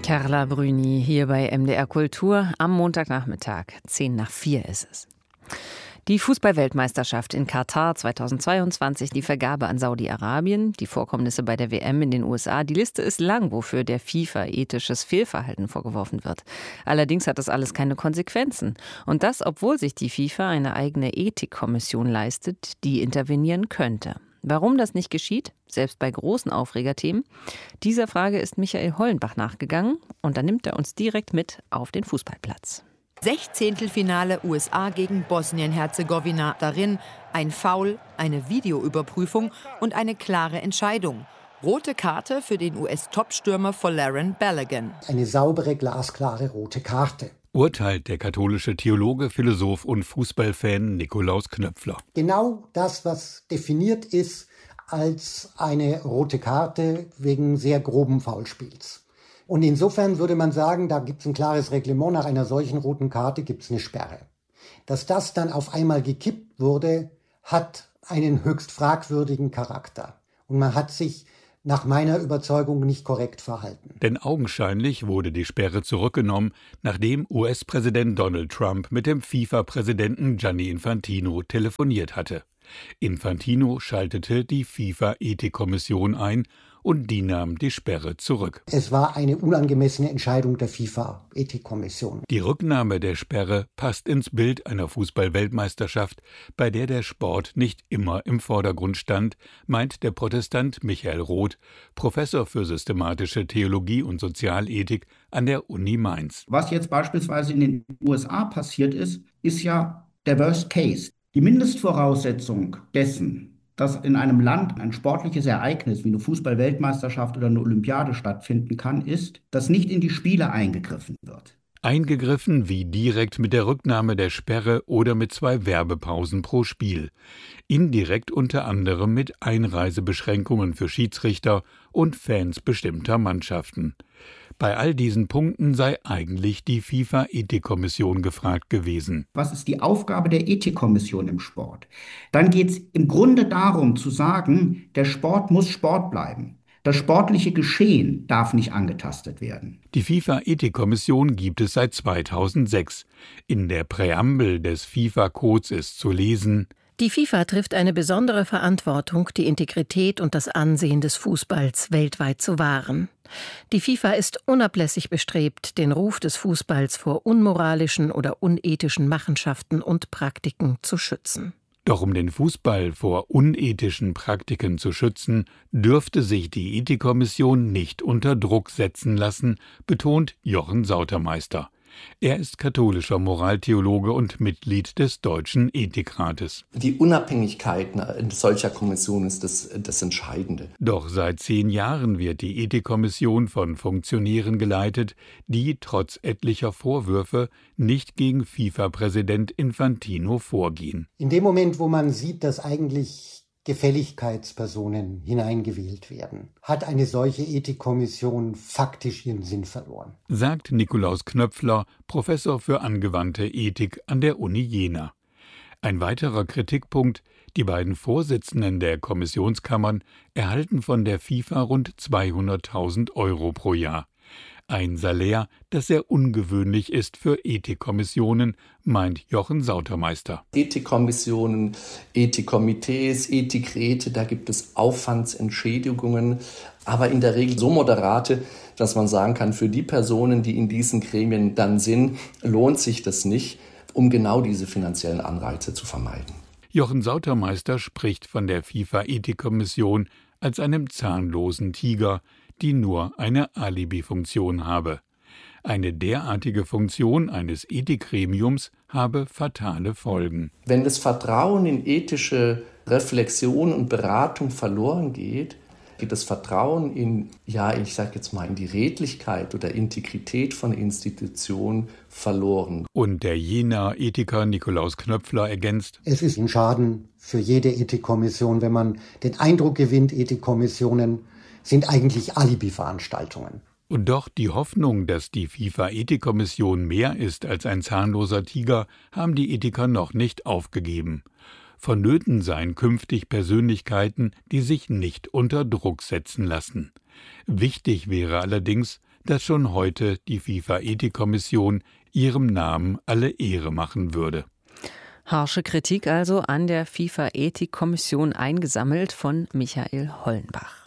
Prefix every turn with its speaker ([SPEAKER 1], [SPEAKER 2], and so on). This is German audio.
[SPEAKER 1] Carla Bruni hier bei MDR Kultur am Montagnachmittag. 3:10 ist es. Die Fußball-Weltmeisterschaft in Katar 2022, die Vergabe an Saudi-Arabien, die Vorkommnisse bei der WM in den USA. Die Liste ist lang, wofür der FIFA ethisches Fehlverhalten vorgeworfen wird. Allerdings hat das alles keine Konsequenzen. Und das, obwohl sich die FIFA eine eigene Ethikkommission leistet, die intervenieren könnte. Warum das nicht geschieht, selbst bei großen Aufregerthemen, dieser Frage ist Michael Hollenbach nachgegangen und dann nimmt er uns direkt mit auf den Fußballplatz.
[SPEAKER 2] 16. USA gegen Bosnien-Herzegowina. Darin ein Foul, eine Videoüberprüfung und eine klare Entscheidung. Rote Karte für den US-Topstürmer Folarin Balogun.
[SPEAKER 3] Eine saubere, glasklare rote Karte.
[SPEAKER 4] Urteilt der katholische Theologe, Philosoph und Fußballfan Nikolaus Knöpfler.
[SPEAKER 3] Genau das, was definiert ist als eine rote Karte wegen sehr groben Foulspiels. Und insofern würde man sagen, da gibt es ein klares Reglement, nach einer solchen roten Karte gibt es eine Sperre. Dass das dann auf einmal gekippt wurde, hat einen höchst fragwürdigen Charakter. Und man hat sich nach meiner Überzeugung nicht korrekt verhalten.
[SPEAKER 4] Denn augenscheinlich wurde die Sperre zurückgenommen, nachdem US-Präsident Donald Trump mit dem FIFA-Präsidenten Gianni Infantino telefoniert hatte. Infantino schaltete die FIFA-Ethikkommission ein und die nahm die Sperre zurück.
[SPEAKER 3] Es war eine unangemessene Entscheidung der FIFA-Ethikkommission.
[SPEAKER 4] Die Rücknahme der Sperre passt ins Bild einer Fußball-Weltmeisterschaft, bei der der Sport nicht immer im Vordergrund stand, meint der Protestant Michael Roth, Professor für systematische Theologie und Sozialethik an der Uni Mainz.
[SPEAKER 5] Was jetzt beispielsweise in den USA passiert ist ja der Worst Case. Die Mindestvoraussetzung dessen, dass in einem Land ein sportliches Ereignis wie eine Fußball-Weltmeisterschaft oder eine Olympiade stattfinden kann, ist, dass nicht in die Spiele eingegriffen wird.
[SPEAKER 4] Eingegriffen wie direkt mit der Rücknahme der Sperre oder mit 2 Werbepausen pro Spiel. Indirekt unter anderem mit Einreisebeschränkungen für Schiedsrichter und Fans bestimmter Mannschaften. Bei all diesen Punkten sei eigentlich die FIFA-Ethikkommission gefragt gewesen.
[SPEAKER 5] Was ist die Aufgabe der Ethikkommission im Sport? Dann geht es im Grunde darum zu sagen, der Sport muss Sport bleiben. Das sportliche Geschehen darf nicht angetastet werden.
[SPEAKER 4] Die FIFA-Ethikkommission gibt es seit 2006. In der Präambel des FIFA-Codes ist zu lesen:
[SPEAKER 1] Die FIFA trifft eine besondere Verantwortung, die Integrität und das Ansehen des Fußballs weltweit zu wahren. Die FIFA ist unablässig bestrebt, den Ruf des Fußballs vor unmoralischen oder unethischen Machenschaften und Praktiken zu schützen.
[SPEAKER 4] Doch um den Fußball vor unethischen Praktiken zu schützen, dürfte sich die Ethikkommission nicht unter Druck setzen lassen, betont Jochen Sautermeister. Er ist katholischer Moraltheologe und Mitglied des Deutschen Ethikrates.
[SPEAKER 6] Die Unabhängigkeit solcher Kommission ist das Entscheidende.
[SPEAKER 4] Doch seit 10 Jahren wird die Ethikkommission von Funktionären geleitet, die trotz etlicher Vorwürfe nicht gegen FIFA-Präsident Infantino vorgehen.
[SPEAKER 3] In dem Moment, wo man sieht, dass eigentlich Gefälligkeitspersonen hineingewählt werden, hat eine solche Ethikkommission faktisch ihren Sinn verloren.
[SPEAKER 4] Sagt Nikolaus Knöpfler, Professor für angewandte Ethik an der Uni Jena. Ein weiterer Kritikpunkt: Die beiden Vorsitzenden der Kommissionskammern erhalten von der FIFA rund 200.000 € pro Jahr. Ein Salär, das sehr ungewöhnlich ist für Ethikkommissionen, meint Jochen Sautermeister.
[SPEAKER 6] Ethikkommissionen, Ethikkomitees, Ethikräte, da gibt es Aufwandsentschädigungen, aber in der Regel so moderate, dass man sagen kann, für die Personen, die in diesen Gremien dann sind, lohnt sich das nicht, um genau diese finanziellen Anreize zu vermeiden.
[SPEAKER 4] Jochen Sautermeister spricht von der FIFA-Ethikkommission als einem zahnlosen Tiger, die nur eine Alibi-Funktion habe. Eine derartige Funktion eines Ethikgremiums habe fatale Folgen.
[SPEAKER 6] Wenn das Vertrauen in ethische Reflexion und Beratung verloren geht das Vertrauen in die Redlichkeit oder Integrität von Institutionen verloren.
[SPEAKER 4] Und der Jenaer Ethiker Nikolaus Knöpfler ergänzt:
[SPEAKER 3] Es ist ein Schaden für jede Ethikkommission, wenn man den Eindruck gewinnt, Ethikkommissionen sind eigentlich Alibi-Veranstaltungen.
[SPEAKER 4] Und doch die Hoffnung, dass die FIFA-Ethikkommission mehr ist als ein zahnloser Tiger, haben die Ethiker noch nicht aufgegeben. Vonnöten seien künftig Persönlichkeiten, die sich nicht unter Druck setzen lassen. Wichtig wäre allerdings, dass schon heute die FIFA-Ethikkommission ihrem Namen alle Ehre machen würde.
[SPEAKER 1] Harsche Kritik also an der FIFA-Ethikkommission eingesammelt von Michael Hollenbach.